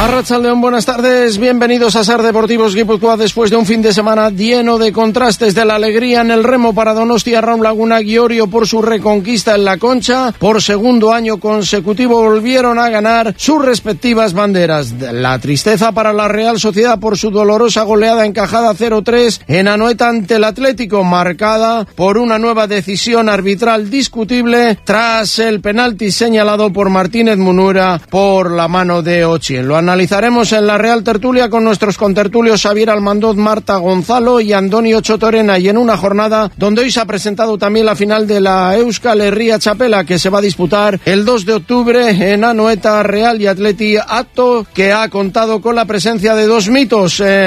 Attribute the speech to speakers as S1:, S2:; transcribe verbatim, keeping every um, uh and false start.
S1: Arratsaldeon, buenas tardes, bienvenidos a SER Deportivos Guipúzcoa después de un fin de semana lleno de contrastes, de la alegría en el remo para Donostia Raun Laguna Giorio por su reconquista en la Concha. Por segundo año consecutivo volvieron a ganar sus respectivas banderas. La tristeza para la Real Sociedad por su dolorosa goleada encajada cero tres en Anoeta ante el Atlético, marcada por una nueva decisión arbitral discutible tras el penalti señalado por Martínez Munura por la mano de Ochien. Lo analizaremos en la Real Tertulia con nuestros contertulios Xavier Almandoz, Marta Gonzalo y Antonio Chotorena, y en una jornada donde hoy se ha presentado también la final de la Euskal Herria Txapela, que se va a disputar el dos de octubre en Anoeta. Real y Atleti, acto que ha contado con la presencia de dos mitos. Eh,